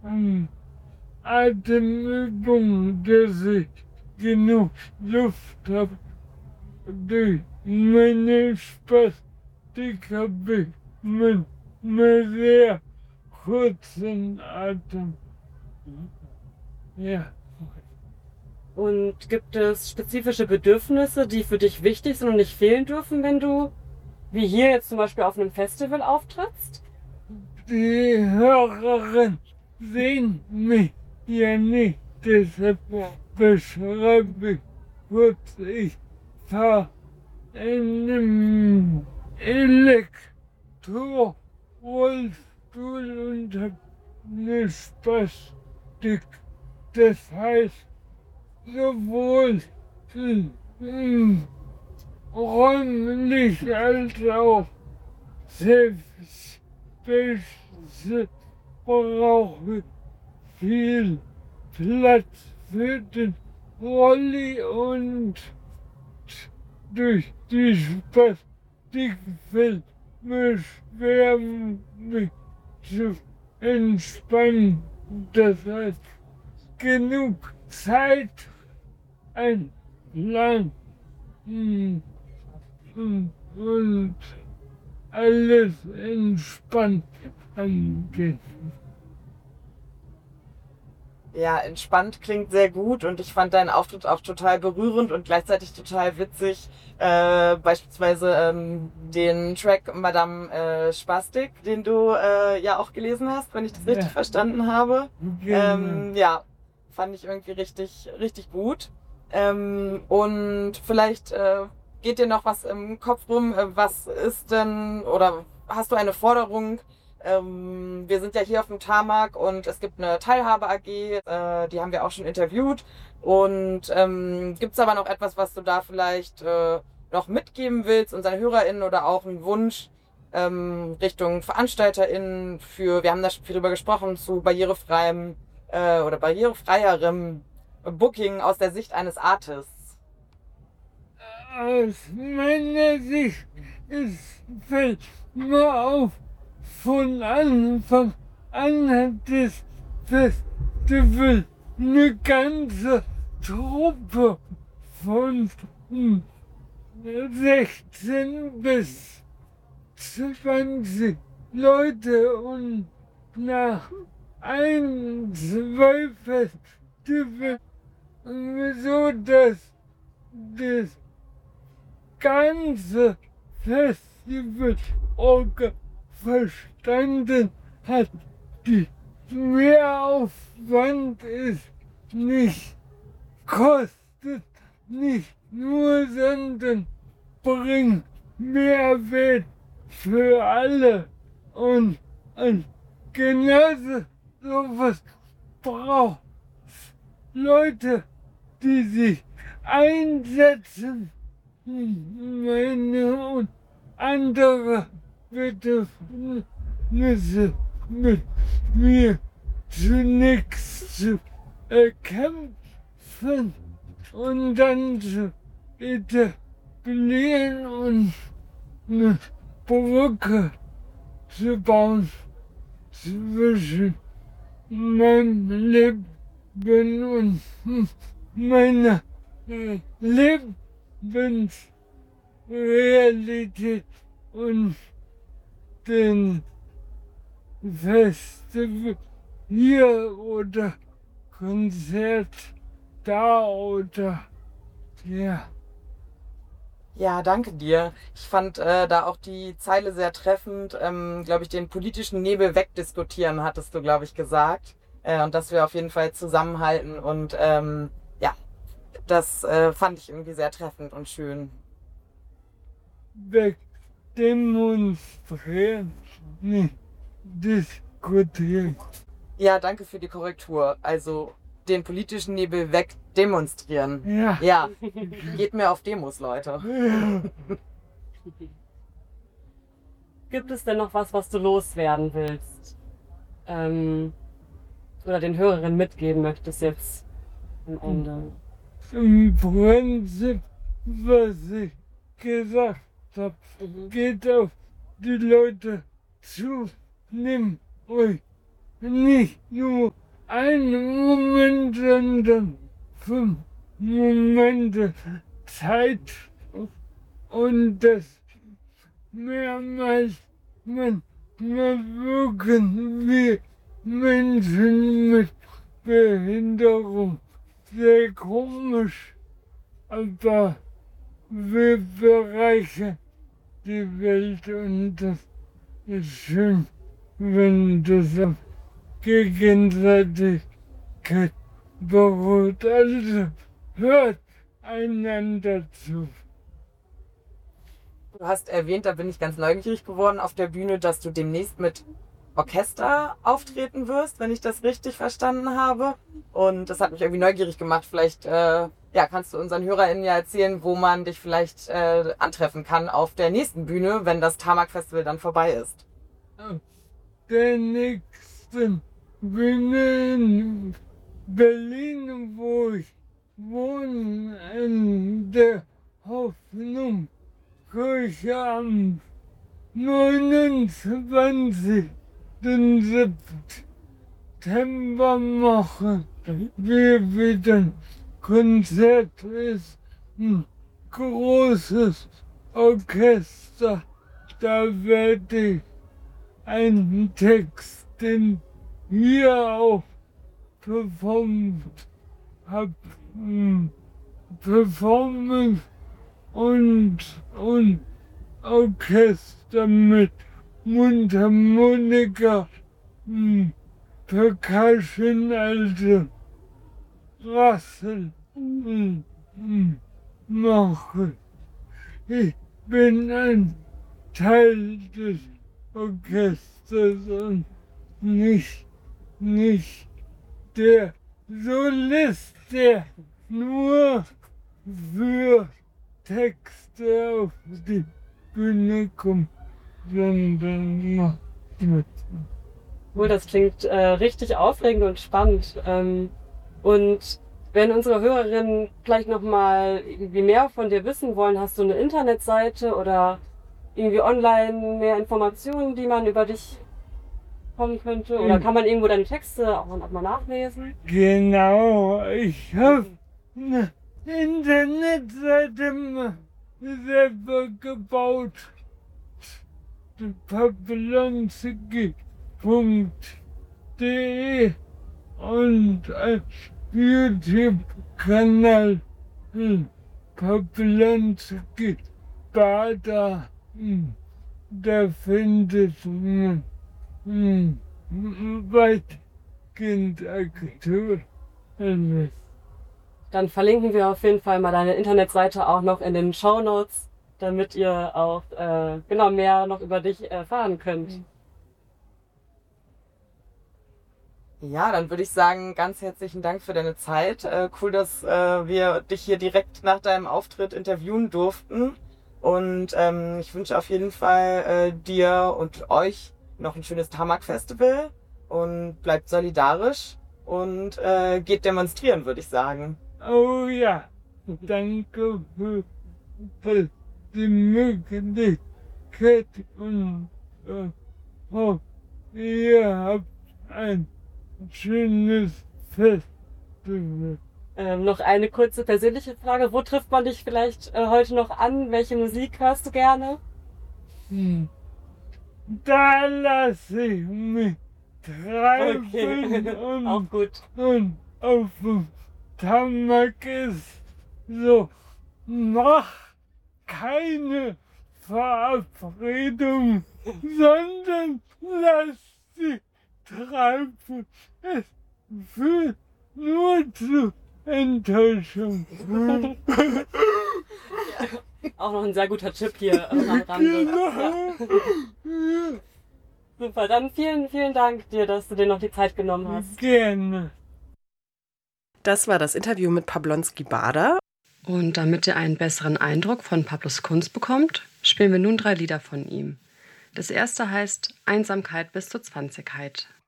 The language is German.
Atemübungen, dass ich genug Luft habe. Durch meine Spastik habe ich mit sehr kurzen Atem. Ja. Und gibt es spezifische Bedürfnisse, die für dich wichtig sind und nicht fehlen dürfen, wenn du, wie hier jetzt zum Beispiel, auf einem Festival auftrittst? Die Hörerinnen sehen mich ja nicht, deshalb beschreibe ich kurz, ich fahre in einem Elektrorollstuhl und habe eine Spastik. Das heißt, sowohl räumlich als auch selbstbestimmt brauche ich viel Platz für den Rolli und durch die Spastik fällt mir schwer, mich zu entspannen. Das heißt, genug Zeit, ein Plan und alles entspannt angehen. Ja, entspannt klingt sehr gut und ich fand deinen Auftritt auch total berührend und gleichzeitig total witzig. Beispielsweise den Track Madame Spastik, den du ja auch gelesen hast, wenn ich das richtig verstanden habe. Genau. Ja, fand ich irgendwie richtig, richtig gut. Und vielleicht geht dir noch was im Kopf rum. Was ist denn, oder hast du eine Forderung? Wir sind ja hier auf dem Tarmac und es gibt eine Teilhabe AG, die haben wir auch schon interviewt. Und gibt es aber noch etwas, was du da vielleicht noch mitgeben willst, unseren HörerInnen, oder auch einen Wunsch Richtung VeranstalterInnen für, wir haben da schon viel drüber gesprochen, zu barrierefreiem oder barrierefreierem Booking aus der Sicht eines Artists? Aus meiner Sicht fällt mir auf, von Anfang an hat das Festival eine ganze Truppe von 16 bis 20 Leute und nach ein, zwei Festivals so, dass das ganze Festival verstanden hat, die Mehraufwand ist nicht, kostet nicht nur, sondern bringt Mehrwert für alle. Und genauso sowas braucht Leute, die sich einsetzen, meine und andere Bedürfnisse mit mir zunächst zu erkämpfen und dann zu etablieren und eine Brücke zu bauen zwischen meinem Leben und meiner Lebensrealität und den Festival hier oder Konzert da oder ja. Ja, danke dir. Ich fand da auch die Zeile sehr treffend. Glaube ich, den politischen Nebel wegdiskutieren, hattest du, glaube ich, gesagt. Und dass wir auf jeden Fall zusammenhalten. Und ja, das fand ich irgendwie sehr treffend und schön. Wegdemonstrieren, nicht diskutieren. Ja, danke für die Korrektur. Also den politischen Nebel wegdemonstrieren. Ja. Ja, geht mir auf Demos, Leute. Gibt es denn noch was, was du loswerden willst? Oder den Hörerinnen mitgeben möchtest jetzt am Ende? Im Prinzip, was ich gesagt habe, geht auf die Leute zu, nehmt euch nicht nur einen Moment, sondern 5 Momente Zeit und das mehrmals manchmal wirken wir Menschen mit Behinderung sehr komisch, aber wir bereichern die Welt und das ist schön, wenn das auf Gegenseitigkeit beruht. Also hört einander zu. Du hast erwähnt, da bin ich ganz neugierig geworden auf der Bühne, dass du demnächst mit Orchester auftreten wirst, wenn ich das richtig verstanden habe. Und das hat mich irgendwie neugierig gemacht. Vielleicht kannst du unseren HörerInnen ja erzählen, wo man dich vielleicht antreffen kann auf der nächsten Bühne, wenn das Tamak Festival dann vorbei ist. Auf der nächsten Bühne in Berlin, wo ich wohne, in der Hoffnung, Kirche am 29. September machen wir wieder Konzert. Ist ein großes Orchester. Da werde ich einen Text, den hier auch performt habe, Performance und Orchester mit Mundharmonika, Percussion, also Rassel mache. Ich bin ein Teil des Orchesters und nicht der Solist, der nur für Texte auf die Bühne kommt, sondern macht mit. Cool, das klingt richtig aufregend und spannend. Und wenn unsere Hörerinnen vielleicht nochmal irgendwie mehr von dir wissen wollen, hast du eine Internetseite oder irgendwie online mehr Informationen, die man über dich kommen könnte? Oder kann man irgendwo deine Texte auch mal nachlesen? Genau, ich habe eine Internetseite selber gebaut. Papelonski.de und ein YouTube-Kanal Papelonski Bader. Da findet man weitgehend aktuell. Dann verlinken wir auf jeden Fall mal deine Internetseite auch noch in den Shownotes, damit ihr auch mehr noch über dich erfahren könnt. Ja, dann würde ich sagen, ganz herzlichen Dank für deine Zeit. Cool, dass wir dich hier direkt nach deinem Auftritt interviewen durften. Und ich wünsche auf jeden Fall dir und euch noch ein schönes Tamak Festival und bleibt solidarisch und geht demonstrieren, würde ich sagen. Oh ja, danke für die Möglichkeit und ihr habt ein schönes Festival. Noch eine kurze persönliche Frage. Wo trifft man dich vielleicht heute noch an? Welche Musik hörst du gerne? Da lasse ich mich treiben Auch gut. und auf dem Tamak ist so, mach keine Verabredung, sondern lass sie treiben. Es führt nur zu Enttäuschung. Auch noch ein sehr guter Tipp hier am Rande. Ja. Super, dann vielen, vielen Dank dir, dass du dir noch die Zeit genommen hast. Gerne. Das war das Interview mit Pablonski Bader. Und damit ihr einen besseren Eindruck von Pablos Kunst bekommt, spielen wir nun 3 Lieder von ihm. Das erste heißt Einsamkeit bis zur Zwanzigkeit.